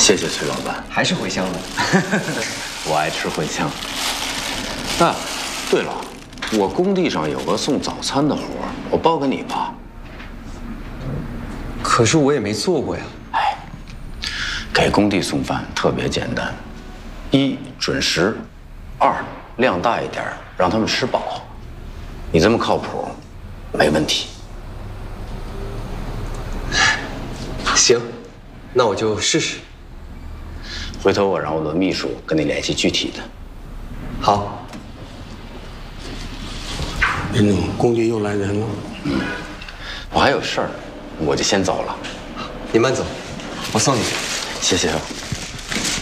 谢谢崔老板， 还是茴香的。 我爱吃茴香。啊，对了，我工地上有个送早餐的活儿，我包给你吧。 可是我也没做过呀。 哎，给工地送饭特别简单，一准时，二量大一点，让他们吃饱。你这么靠谱，没问题。 行，那我就试试。 回头我让我的秘书跟你联系具体的。 好。 林总，工地又来人了。 我还有事儿，我就先走了。 你慢走，我送你。 谢谢。